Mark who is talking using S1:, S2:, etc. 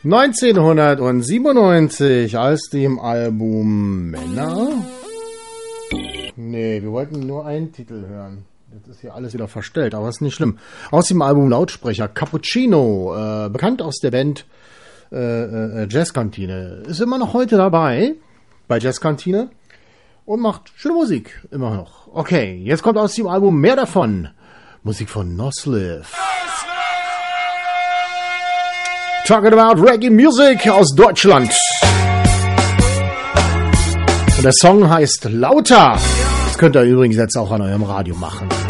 S1: 1997 aus dem Album Männer. Nee, wir wollten nur einen Titel hören. Jetzt ist hier alles wieder verstellt, aber ist nicht schlimm. Aus dem Album Lautsprecher Cappuccino, bekannt aus der Band Jazzkantine. Ist immer noch heute dabei bei Jazzkantine und macht schöne Musik, immer noch. Okay, jetzt kommt aus dem Album Mehr davon. Musik von Nosliv. Talking about Reggae Music aus Deutschland. Und der Song heißt Lauter. Das könnt ihr übrigens jetzt auch an eurem Radio machen.